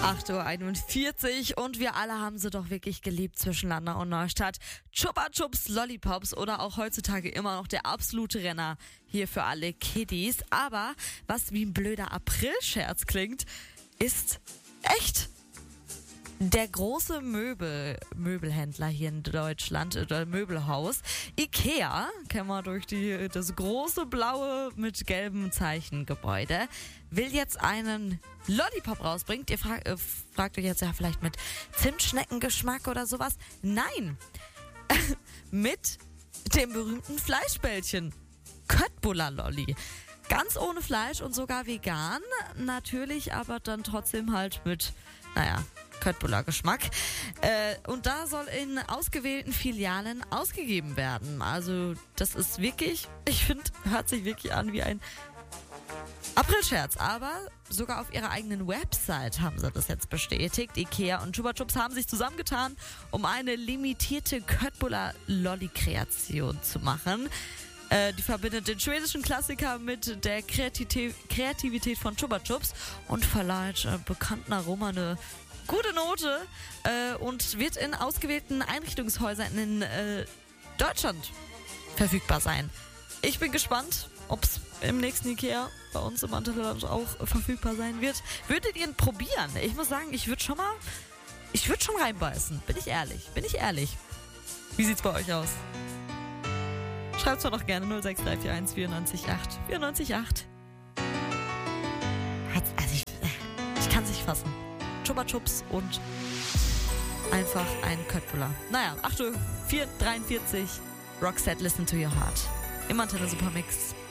8:41 Uhr und wir alle haben sie doch wirklich geliebt zwischen Landau und Neustadt. Chupa Chups Lollipops oder auch heutzutage immer noch der absolute Renner hier für alle Kiddies. Aber was wie ein blöder Aprilscherz klingt, ist echt. Der große Möbelhändler hier in Deutschland, oder Möbelhaus, Ikea, kennen wir durch das große blaue mit gelbem Zeichengebäude, will jetzt einen Lollipop rausbringen. Ihr fragt euch jetzt ja vielleicht mit Zimtschneckengeschmack oder sowas. Nein, mit dem berühmten Fleischbällchen. Köttbullar Lolli. Ganz ohne Fleisch und sogar vegan. Natürlich aber dann trotzdem halt mit, Köttbullar Geschmack. Und da soll in ausgewählten Filialen ausgegeben werden. Also das ist wirklich, ich finde, hört sich wirklich an wie ein Aprilscherz. Aber sogar auf ihrer eigenen Website haben sie das jetzt bestätigt. Ikea und Chupa Chups haben sich zusammengetan, um eine limitierte Köttbullar Lolli-Kreation zu machen. Die verbindet den schwedischen Klassiker mit der Kreativität von Chupa Chups und verleiht bekannten Aroma eine gute Note und wird in ausgewählten Einrichtungshäusern in Deutschland verfügbar sein. Ich bin gespannt, ob es im nächsten Ikea bei uns im Antlerland auch verfügbar sein wird. Würdet ihr ihn probieren? Ich muss sagen, ich würde schon reinbeißen. Bin ich ehrlich. Wie sieht's bei euch aus? Schreibt's mir doch gerne 06341 94 8. Also ich kann es nicht fassen. Chupa Chups und einfach ein Köttbullar. 8:43 Roxette, listen to your heart. Im Antenne Supermix.